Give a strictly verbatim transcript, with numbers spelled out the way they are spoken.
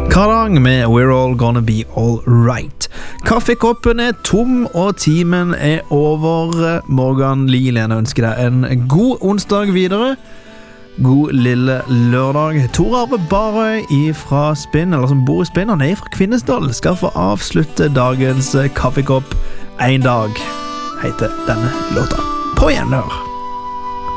Kardang med We're All Gonna Be All Right. Kaffekoppen er tom, og timen er over. Morgan Lilien ønsker deg en god onsdag videre. God lille lørdag. Tor Arve Barøy fra Spinn, eller som bor i Spinn, han er fra Kvinesdal, skal få avslutte dagens kaffekopp en dag, heter denne låta. På gjenhør.